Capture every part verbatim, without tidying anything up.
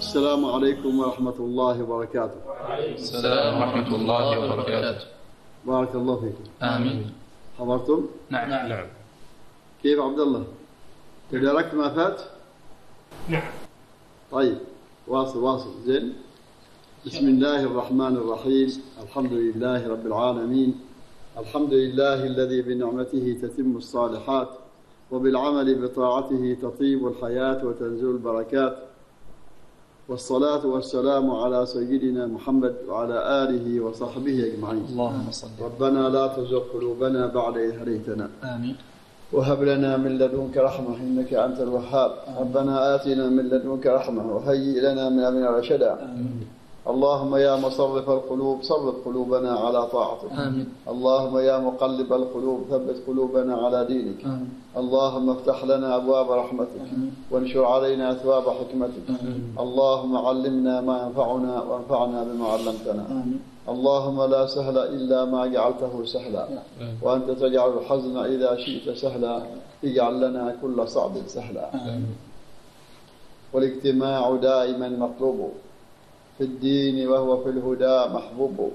السلام عليكم ورحمة الله وبركاته. السلام ورحمة الله وبركاته. بارك الله فيكم. آمين. حضرتم؟ نعم نعم. كيف عبد الله؟ تداركت ما فات؟ نعم. طيب واصل واصل زين. بسم الله الرحمن الرحيم. الحمد لله رب العالمين. الحمد لله الذي بنعمته تتم الصالحات وبالعمل بطاعته تطيب الحياة وتنزل البركات، والصلاة والسلام على سيدنا محمد وعلى آله وصحبه أجمعين. اللهم صل. ربنا لا تزغ قلوبنا بعد إذ هديتنا آمين. وهب لنا من لدنك رحمة إنك أنت الوهاب. ربنا آتنا من لدنك رحمة وهيئ لنا من أمرنا رشدا. آمين. اللهم يا مصرف القلوب صرف قلوبنا على طاعتك. آمين. اللهم يا مقلب القلوب ثبت قلوبنا على دينك. آمين. اللهم افتح لنا أبواب رحمتك آمين. وانشر علينا ثواب حكمتك. آمين. اللهم علمنا ما ينفعنا وانفعنا بما علمتنا. آمين. اللهم لا سهل إلا ما جعلته سهلا، وأنت تجعل الحزن إذا شئت سهلا، اجعل لنا كل صعب سهلا. آمين. والاجتماع دائما مطلوب في الدين وهو في الهدى محبوب.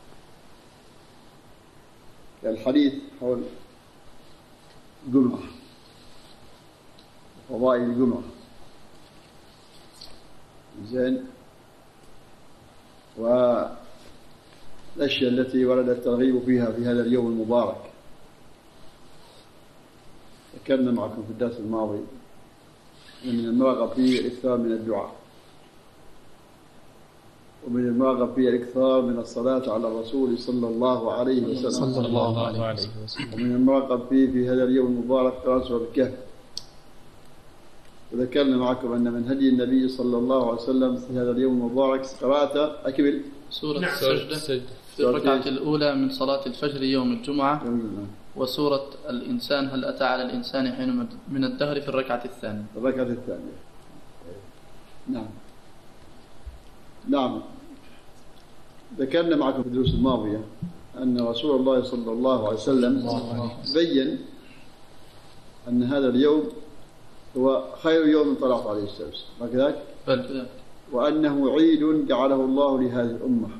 الحديث حول الجمعة، فضائل الجمعة. زين. والأشياء التي ورد الترغيب فيها في هذا اليوم المبارك. ذكرنا معكم في الدرس الماضي من المرغب فيه الإكثار من الدعاء، ومن المرغب فيه الإكثار من الصلاة على الرسول صلى الله عليه وسلم. صلى الله عليه وسلم. ومن المرغب فيه في هذا اليوم المبارك قراءة سورة الكهف. وذكرنا معكم أن من هدي النبي صلى الله عليه وسلم في هذا اليوم المبارك قراءة أكمل سورة نعم. السجدة في الركعة الأولى من صلاة الفجر يوم الجمعة، وسورة الإنسان هل أتى على الإنسان حين من الدهر في الركعة الثانية. الركعة الثانية. نعم نعم. ذكرنا معكم في الدروس الماضية أن رسول الله صلى الله عليه وسلم بين أن هذا اليوم هو خير يوم طلعت عليه الشمس، وكذلك وأنه عيد جعله الله لهذه الأمة،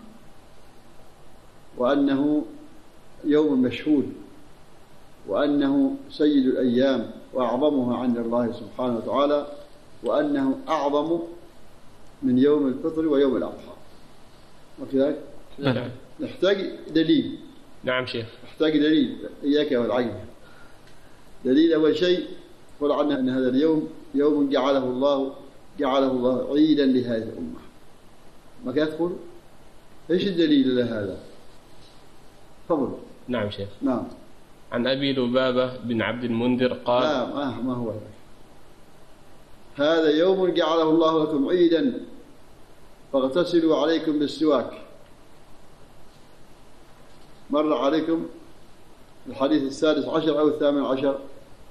وأنه يوم مشهود، وأنه سيد الأيام وأعظمها عند الله سبحانه وتعالى، وأنه أعظم من يوم الفطر ويوم الأضحى، وكذلك نعم. نحتاج دليل. نعم شيخ. نحتاج دليل. إياك والعين. دليل أول شيء قل عنه أن هذا اليوم يوم جعله الله جعله الله عيدا لهذه الأمة. ما كان تقول إيش الدليل لهذا؟ تفضل. نعم شيخ. نعم. عن أبي لبابة بن عبد المنذر قال لا ما, ما هو هذا. هذا يوم جعله الله لكم عيدا فاغتسلوا عليكم بالسواك. مر عليكم الحديث السادس عشر أو الثامن عشر؟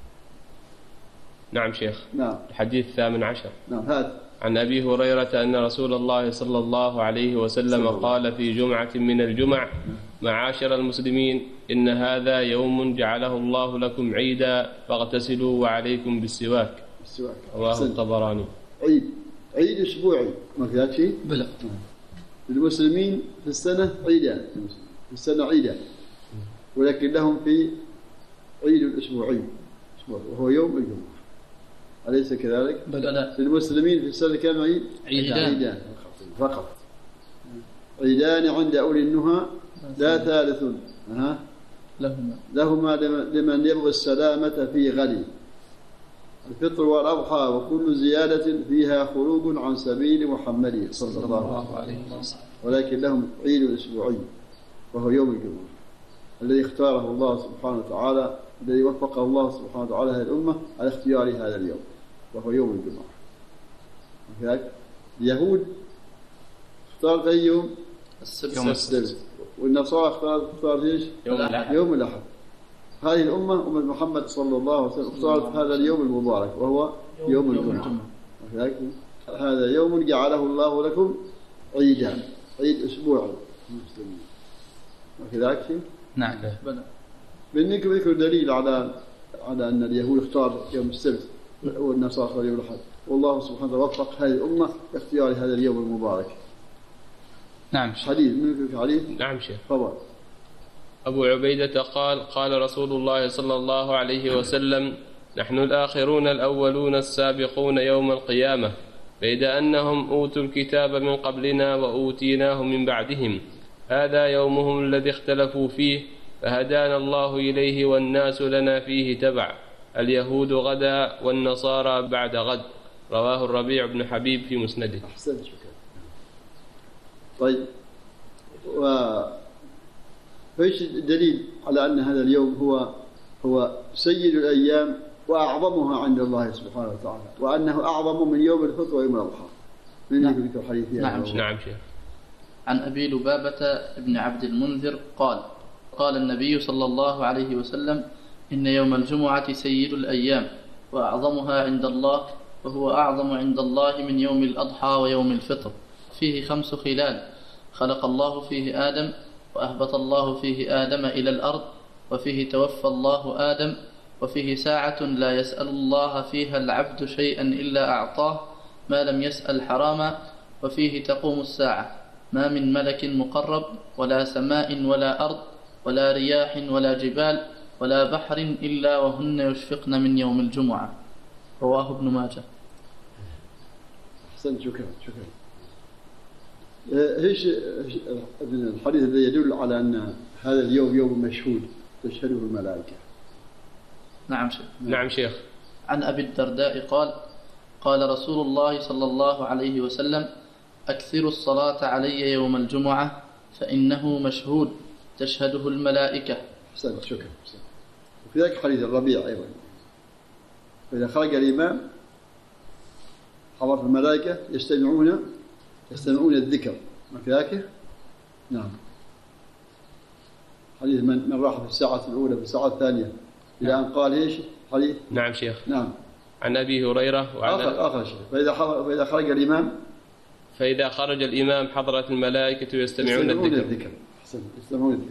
نعم شيخ. نعم. الحديث الثامن عشر. نعم. هذا عن أبي هريرة أن رسول الله صلى الله عليه وسلم قال في جمعة من الجمع: معاشر المسلمين، إن هذا يوم جعله الله لكم عيدا فاغتسلوا وعليكم بالسواك. السواك. رواه الطبراني. عيد عيد أسبوعي، ما في هذا شيء؟ بلى. المسلمين في السنة عيدان، في السنة عيدان، ولكن لهم في عيد الأسبوعي وهو يوم الجمعة، أليس كذلك؟ بلى. المسلمين في السنة كم عيد؟ عيدان. عيدان فقط. عيدان عند أولي النهى لا ثالث أه. لهما لهما لمن يبغي السلامة في غد: الفطر والأضحى، وكل زيادة فيها خروج عن سبيل محمد صلى الله عليه وسلم. ولكن لهم عيد الأسبوعي وهو يوم الجمعة الذي اختاره الله سبحانه وتعالى، الذي وفقه الله سبحانه وتعالى هذه الأمة على اختيار هذا اليوم وهو يوم الجمعة. وكذلك اليهود اختار أي يوم؟ السبت. والنصارى اختار اختار ايش؟ يوم الأحد. يوم الأحد. هذه الأمة أمة محمد صلى الله عليه وسلم اختارت هذا اليوم المبارك وهو يوم الجمعة. وكذلك هذا يوم جعله الله لكم عيدا، عيد أسبوعي المسلمين. وكذلك شيء؟ نعم. منكم يذكر دليل على على أن اليهود اختار يوم السبت والنصارى اختار يوم الأحد. والله سبحانه وفق هذه الأمة لاختيار هذا اليوم المبارك. نعم. حديث من في حديث. نعم شيخ. طبعا. أبو عبيدة قال قال رسول الله صلى الله عليه وسلم: نحن الآخرون الأولون السابقون يوم القيامة، فإذا أنهم أوتوا الكتاب من قبلنا وأوتيناه من بعدهم، هذا يومهم الذي اختلفوا فيه، فهدانا الله إليه والناس لنا فيه تبع، اليهود غدا والنصارى بعد غد. رواه الربيع بن حبيب في مسنده. أحسنت، شكرا. طيب، وإيش الدليل على أن هذا اليوم هو هو سيد الأيام وأعظمها عند الله سبحانه وتعالى، وأنه أعظم من يوم الفطر ويوم الأضحى؟ من نعم. يذكر الحديث؟ نعم. نعم شيخ. عن أبي لبابة بن عبد المنذر قال: قال النبي صلى الله عليه وسلم: إن يوم الجمعة سيد الأيام وأعظمها عند الله، وهو أعظم عند الله من يوم الأضحى ويوم الفطر، فيه خمس خلال: خلق الله فيه آدم، وأهبط الله فيه آدم إلى الأرض، وفيه توفى الله آدم، وفيه ساعة لا يسأل الله فيها العبد شيئا إلا أعطاه ما لم يسأل حراما، وفيه تقوم الساعة، ما من ملك مقرب ولا سماء ولا أرض ولا رياح ولا جبال ولا بحر إلا وهن يشفقن من يوم الجمعة. رواه ابن ماجه. أحسنت، شكرا شكرا. ايش الحديث الذي يدل على أن هذا اليوم يوم مشهود تشهده الملائكة؟ نعم شيخ. نعم شيخ. عن أبي الدرداء قال: قال رسول الله صلى الله عليه وسلم: أكثروا الصلاة علي يوم الجمعة فإنه مشهود تشهده الملائكة. أحسنت، شكرا. وفي ذلك حديث الربيع أيضا: فإذا خرج الإمام حضرت الملائكة يستمعون يستمعون الذكر. ما في ذاك؟ نعم. حديث من من راح في الساعة الأولى في الساعة الثانية إلى أن قال إيش حديث؟ نعم شيخ. نعم. عن أبي هريرة وعن آخر آخر شيء: فإذا فإذا خرج الإمام فإذا خرج الإمام حضرت الملائكة يستمعون الذكر. الذكر. أحسن، يستمعون الذكر.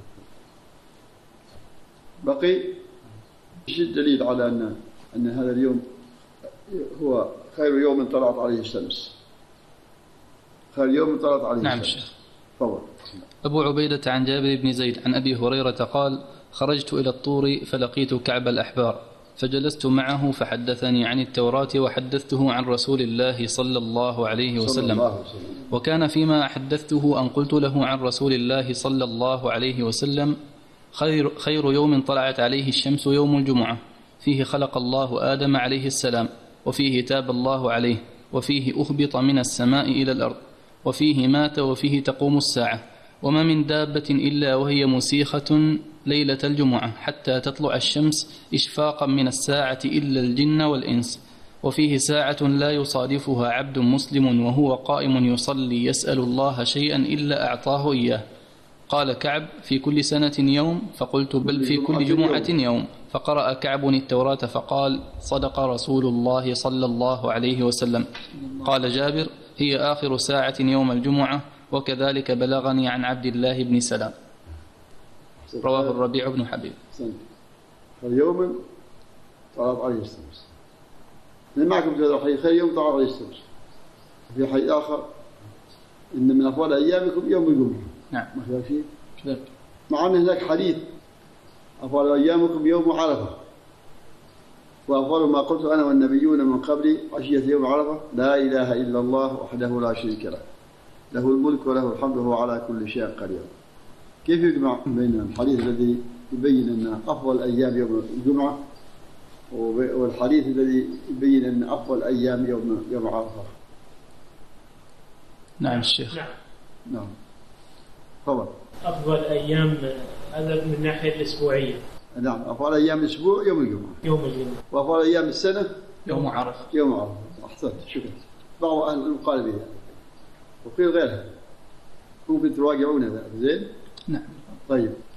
بقي ايش الدليل على أن أن هذا اليوم هو خير يوم طلعت عليه الشمس؟ خير يوم طلعت عليه نعم الشمس. شيخ. تفضل. أبو عبيدة عن جابر بن زيد عن أبي هريرة قال: خرجت إلى الطور فلقيت كعب الأحبار فجلست معه فحدثني عن التوراة وحدثته عن رسول الله صلى الله عليه وسلم، وكان فيما حدثته أن قلت له عن رسول الله صلى الله عليه وسلم: خير, خير يوم طلعت عليه الشمس يوم الجمعة، فيه خلق الله آدم عليه السلام، وفيه تاب الله عليه، وفيه أهبط من السماء إلى الأرض، وفيه مات، وفيه تقوم الساعة، وما من دابة إلا وهي مسيخة ليلة الجمعة حتى تطلع الشمس إشفاقا من الساعة إلا الجن والإنس، وفيه ساعة لا يصادفها عبد مسلم وهو قائم يصلي يسأل الله شيئا إلا أعطاه إياه. قال كعب: في كل سنة يوم؟ فقلت: بل في كل جمعة يوم. فقرأ كعب التوراة فقال: صدق رسول الله صلى الله عليه وسلم. قال جابر: هي آخر ساعة يوم الجمعة، وكذلك بلغني عن عبد الله بن سلام. رواه الربيع بن حبيب. اليوم طلعت عليه الشمس. من معكم في هذا الحديث: خير يوم طلعت عليه الشمس. في حديث آخر: إن من أفضل أيامكم يوم الجمعة. نعم. ما في شيء؟ كذلك. مع أن هناك حديث: أفضل أيامكم يوم عرفة، وأفضل ما قلت أنا والنبيون من قبلي عشية يوم عرفة لا إله إلا الله وحده لا شريك له، له الملك وله الحمد وهو على كل شيء قدير. كيف يجمع بين الحديث الذي يبين أن أفضل أيام يوم الجمعة والحديث الذي يبين أن أفضل أيام يوم يوم عرفة؟ نعم الشيخ. نعم. نعم. تفضل. أفضل أيام هذا من الناحية الأسبوعية. نعم. أفضل أيام الأسبوع يوم الجمعة. يوم الجمعة. وأفضل أيام السنة يوم عرفة. يوم عرفة. أحسنت، شكرا. بعض أهل القال بها وقيل غيرها، ممكن تراجعون هذا. زين. نعم. طيب.